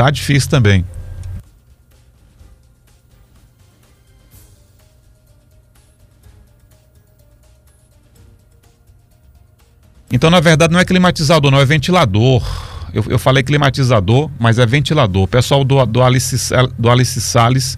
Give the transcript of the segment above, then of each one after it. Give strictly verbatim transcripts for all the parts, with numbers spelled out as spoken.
Tá difícil também. Então, na verdade, não é climatizador, não, é ventilador. Eu, eu falei climatizador, mas é ventilador. O pessoal do, do, Alice, do Alice Salles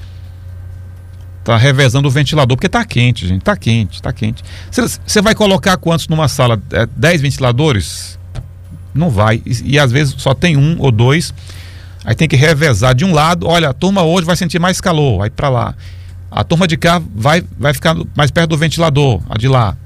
tá revezando o ventilador, porque tá quente, gente, tá quente, tá quente. Você vai colocar quantos numa sala? É, dez ventiladores? Não vai. E, e às vezes só tem um ou dois. Aí tem que revezar de um lado. Olha, a turma hoje vai sentir mais calor, aí pra lá. A turma de cá vai, vai ficar mais perto do ventilador, a de lá.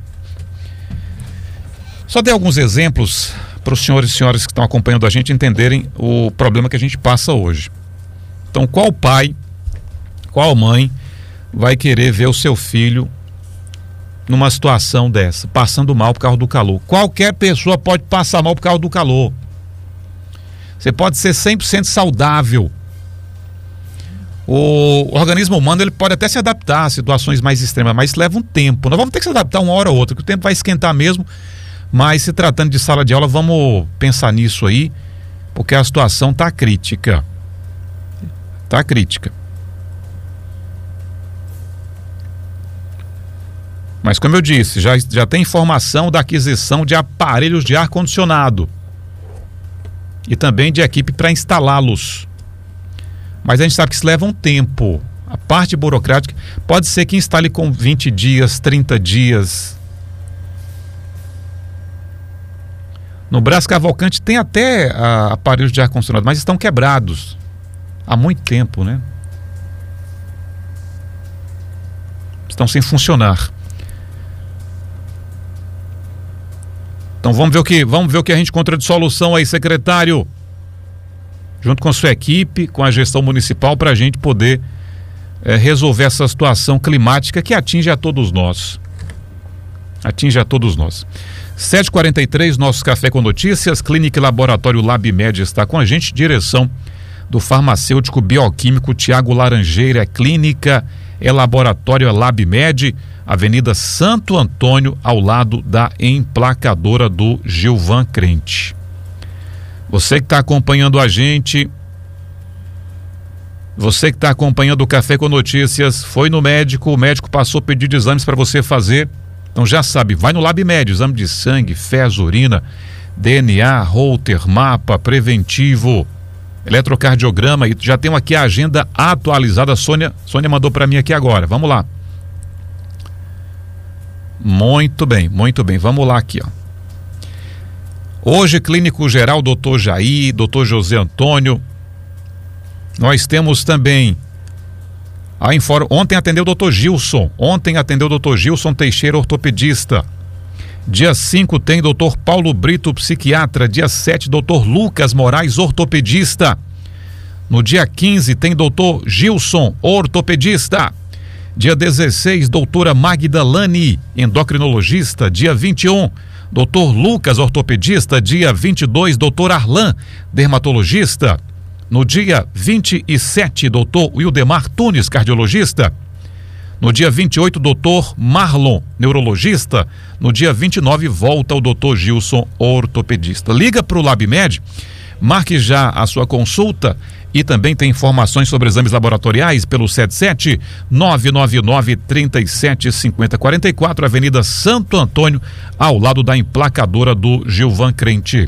Só dei alguns exemplos para os senhores e senhoras que estão acompanhando a gente entenderem o problema que a gente passa hoje. Então, qual pai, qual mãe vai querer ver o seu filho numa situação dessa, passando mal por causa do calor? Qualquer pessoa pode passar mal por causa do calor. Você pode ser cem por cento saudável. O organismo humano, ele pode até se adaptar a situações mais extremas, mas isso leva um tempo. Nós vamos ter que se adaptar uma hora ou outra, porque o tempo vai esquentar mesmo. Mas se tratando de sala de aula, vamos pensar nisso aí, porque a situação está crítica. Está crítica. Mas como eu disse, já, já tem informação da aquisição de aparelhos de ar-condicionado e também de equipe para instalá-los. Mas a gente sabe que isso leva um tempo. A parte burocrática pode ser que instale com vinte dias, trinta dias. No Brás Cavalcante tem até a, aparelhos de ar-condicionado, mas estão quebrados há muito tempo, né? Estão sem funcionar. Então vamos ver o que, vamos ver o que a gente encontra de solução aí, secretário, junto com a sua equipe, com a gestão municipal, para a gente poder é, resolver essa situação climática que atinge a todos nós. Atinge a todos nós. sete e quarenta e três, nosso Café com Notícias. Clínica e Laboratório LabMed está com a gente. Direção do farmacêutico bioquímico Tiago Laranjeira. É clínica, é laboratório, é LabMed. Avenida Santo Antônio, ao lado da emplacadora do Gilvan Crente. Você que está acompanhando a gente, você que está acompanhando o Café com Notícias, foi no médico, o médico passou o pedido de exames para você fazer. Então já sabe, vai no LabMed, exame de sangue, fezes, urina, D N A, Holter, mapa, preventivo, eletrocardiograma, e já tem aqui a agenda atualizada. A Sônia, Sônia mandou para mim aqui agora, vamos lá. Muito bem, muito bem, vamos lá aqui, ó. Hoje, clínico geral, doutor Jair, doutor José Antônio. Nós temos também a Infor... Ontem atendeu o doutor Gilson. Ontem atendeu o doutor Gilson Teixeira, ortopedista. Dia cinco tem doutor Paulo Brito, psiquiatra. Dia sete, doutor Lucas Moraes, ortopedista. No dia quinze tem doutor Gilson, ortopedista. Dia dezesseis, doutora Magda Lani, endocrinologista. Dia vinte e um, doutor Lucas, ortopedista. Dia vinte e dois, doutor Arlan, dermatologista. No dia vinte e sete, doutor Wildemar Tunes, cardiologista. No dia vinte e oito, doutor Marlon, neurologista. No dia vinte e nove, volta o doutor Gilson, ortopedista. Liga para o LabMed, marque já a sua consulta e também tem informações sobre exames laboratoriais pelo sete sete nove nove nove, três sete cinco zero quatro quatro, Avenida Santo Antônio, ao lado da emplacadora do Gilvan Crente.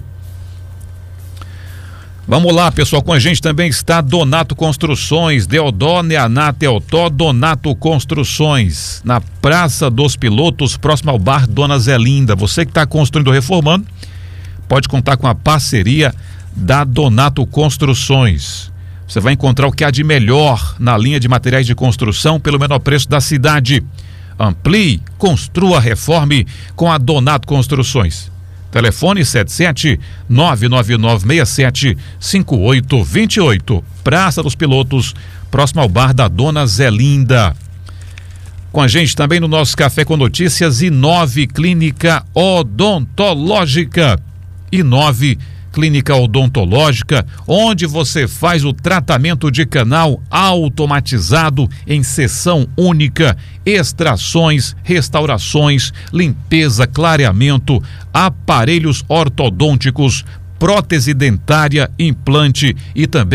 Vamos lá, pessoal, com a gente também está Donato Construções, Deodó, Neaná, Teotó, Donato Construções, na Praça dos Pilotos, próximo ao bar Dona Zelinda. Você que está construindo ou reformando, pode contar com a parceria da Donato Construções. Você vai encontrar o que há de melhor na linha de materiais de construção pelo menor preço da cidade. Amplie, construa, reforme com a Donato Construções. Telefone sete sete nove nove nove seis sete cinco oito dois oito. Praça dos Pilotos, próximo ao bar da Dona Zelinda. Com a gente também no nosso Café com Notícias, Inove Clínica Odontológica. Inove Clínica Odontológica, onde você faz o tratamento de canal automatizado em sessão única, extrações, restaurações, limpeza, clareamento, aparelhos ortodônticos, prótese dentária, implante e também